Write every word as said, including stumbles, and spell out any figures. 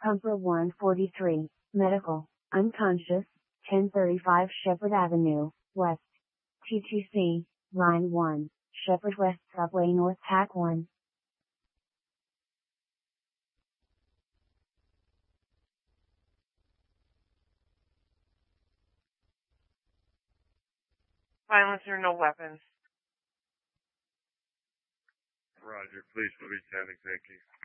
Pumper one forty-three, Medical, unconscious, ten thirty-five Shepherd Avenue, West. T T C, Line one, Shepherd West Subway North Tack one. Silencer, no weapons. Roger, police will be standing, thank you.